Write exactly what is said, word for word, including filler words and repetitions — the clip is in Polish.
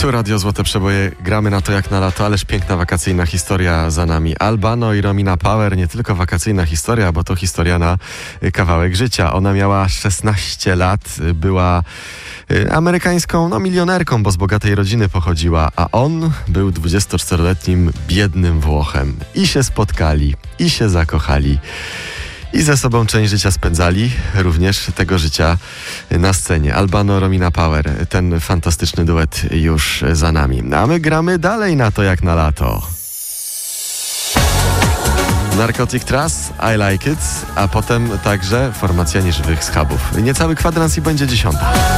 Tu Radio Złote Przeboje, gramy na to jak na lato, ależ piękna wakacyjna historia za nami. Albano i Romina Power, nie tylko wakacyjna historia, bo to historia na kawałek życia. Ona miała szesnaście lat, była amerykańską no, milionerką, bo z bogatej rodziny pochodziła, a on był dwudziestoczteroletnim biednym Włochem. I się spotkali, i się zakochali. I ze sobą część życia spędzali, również tego życia na scenie. Albano, Romina Power, ten fantastyczny duet już za nami. A my gramy dalej na to jak na lato. Narcotic Trust, I Like It, a potem także formacja nieżywych schabów. Niecały kwadrans i będzie dziesiąta.